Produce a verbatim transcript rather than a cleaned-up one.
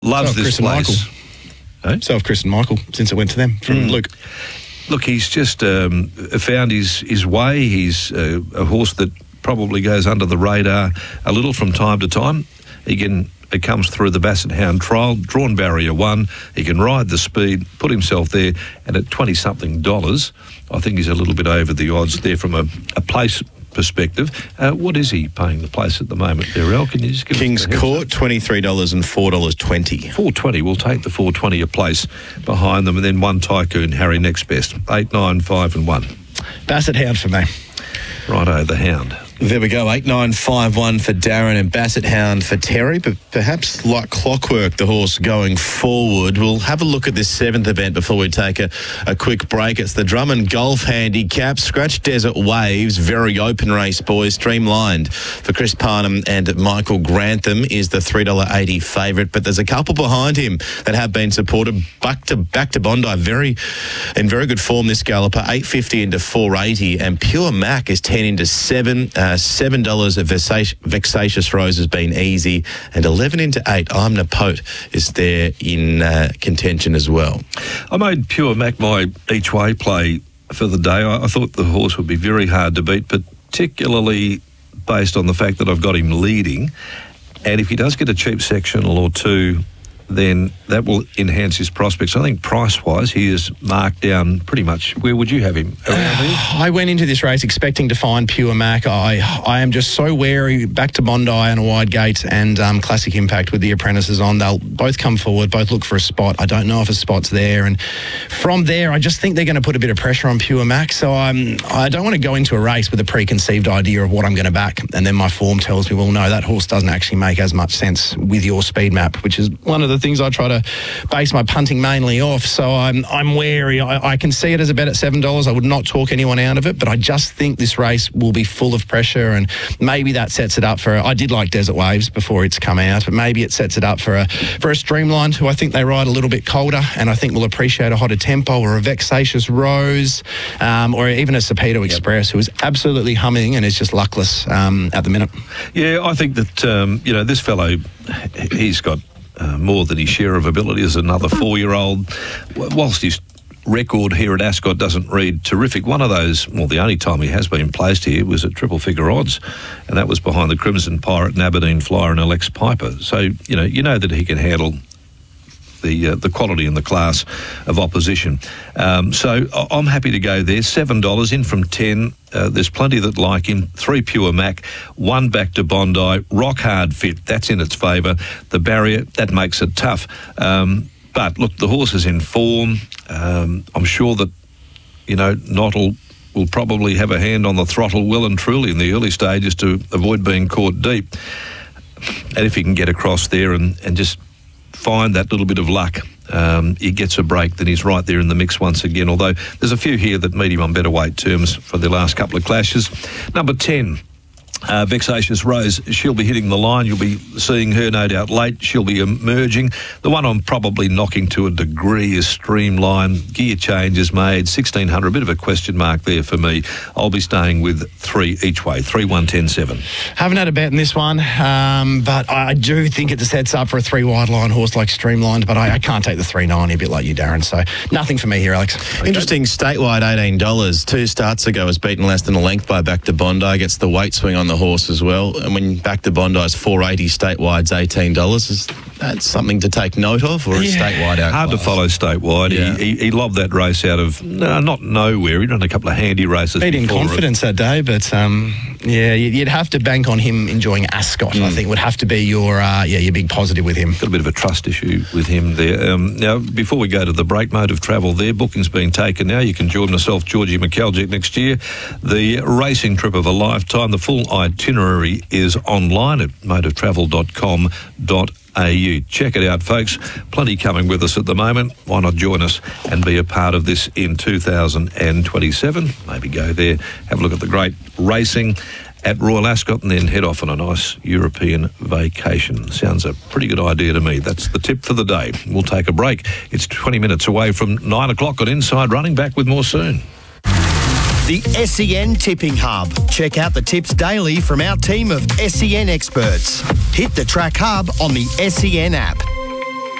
Loves So have this Chris and place. Michael. Eh? So have Chris and Michael, since it went to them from Mm. Luke. Look, he's just um, found his, his way. He's uh, a horse that probably goes under the radar a little from time to time. He can, it comes through the Basset Hound trial, drawn barrier one. He can ride the speed, put himself there, and at twenty-something dollars, I think he's a little bit over the odds there from a, a place perspective. Uh, what is he paying the place at the moment, Darrell? Can you just give King's us the heads Court, up? twenty-three dollars and four dollars twenty. four twenty, we'll take the four twenty a place behind them, and then one Tycoon, Harry next best. Eight, nine, five and one. Basset Hound for me. Righto, the Hound. There we go, eight nine five one for Darren and Basset Hound for Terry, but perhaps like clockwork, the horse going forward. We'll have a look at this seventh event before we take a, a quick break. It's the Drummond Golf Handicap, Scratch Desert Waves, very open race, boys, streamlined for Chris Parnham and Michael Grantham is the three dollars eighty favourite, but there's a couple behind him that have been supported back to back to Bondi, very in very good form this galloper, eight fifty into four eighty, and Pure Mac is ten into seven. Uh, seven dollars at Vexatious, Vexatious Rose has been easy, and eleven into eight, Omnipote is there in uh, contention as well. I made Pure Mac my each way play for the day. I, I thought the horse would be very hard to beat, particularly based on the fact that I've got him leading. And if he does get a cheap sectional or two, then that will enhance his prospects. I think price-wise, he is marked down pretty much. Where would you have him? Around there? I went into this race expecting to find Pure Mac. I I am just so wary. Back to Bondi and a wide gate and um, Classic Impact with the apprentices on. They'll both come forward, both look for a spot. I don't know if a spot's there. And from there, I just think they're going to put a bit of pressure on Pure Mac. So I'm, I don't want to go into a race with a preconceived idea of what I'm going to back. And then my form tells me, well, no, that horse doesn't actually make as much sense with your speed map, which is one of the things I try to base my punting mainly off. So I'm I'm wary. I, I can see it as a bet at seven dollars. I would not talk anyone out of it, but I just think this race will be full of pressure, and maybe that sets it up for a, I did like Desert Waves before it's come out, but maybe it sets it up for a for a Streamlined, who I think they ride a little bit colder and I think will appreciate a hotter tempo, or a Vexatious Rose, um, or even a Sapedo Express, who is absolutely humming and is just luckless um, at the minute. Yeah, I think that, um, you know, this fellow, he's got Uh, more than his share of ability as another four-year-old. Whilst his record here at Ascot doesn't read terrific, one of those, well, the only time he has been placed here was at triple figure odds, and that was behind the Crimson Pirate and Aberdeen Flyer and Alex Piper. So, you know, you know that he can handle the uh, the quality and the class of opposition. Um, so I'm happy to go there. seven dollars in from ten. Uh, there's plenty that like him. Three Pure Mac, one back to Bondi. Rock Hard Fit, that's in its favour. The barrier, that makes it tough. Um, but look, the horse is in form. Um, I'm sure that, you know, Nottle will probably have a hand on the throttle well and truly in the early stages to avoid being caught deep. And if he can get across there and, and just find that little bit of luck, um, he gets a break, then he's right there in the mix once again, although there's a few here that meet him on better weight terms for the last couple of clashes. Number ten, Uh, Vexatious Rose, she'll be hitting the line. You'll be seeing her no doubt late. She'll be emerging. The one I'm probably knocking to a degree is Streamline. Gear changes made, sixteen hundred, a bit of a question mark there for me. I'll be staying with three each way, three, one, ten, seven. Haven't had a bet in this one, um, but I do think it sets up for a three wide line horse like Streamlined, but I, I can't take the three ninety, a bit like you, Darren. So nothing for me here, Alex. Interesting, statewide eighteen dollars. Two starts ago was beaten less than a length by Back to Bondi. Gets the weight swing on the horse as well. And when Back to Bondi is four eighty, statewide's eighteen dollars. Is that something to take note of, or is Yeah. statewide out? Hard to follow statewide. Yeah. He, he, he lobbed that race out of, no, not nowhere. He done a couple of handy races Beat in before it. confidence that day, but um, yeah, you'd you'd have to bank on him enjoying Ascot. I think would have to be your uh, yeah your big positive with him. Got a bit of a trust issue with him there. Um, now, before we go to the break, Mode of Travel there, booking's been taken now. You can join myself, Georgie McKeljic, next year. The racing trip of a lifetime. The full itinerary is online at mode of travel dot com dot a u. Check it out, folks. Plenty coming with us at the moment. Why not join us and be a part of this in two thousand twenty-seven? Maybe go there, have a look at the great racing at Royal Ascot, and then head off on a nice European vacation. Sounds a pretty good idea to me. That's the tip for the day. We'll take a break. It's twenty minutes away from nine o'clock on Inside Running. Back with more soon. The S E N Tipping Hub. Check out the tips daily from our team of S E N experts. Hit the Track Hub on the S E N app.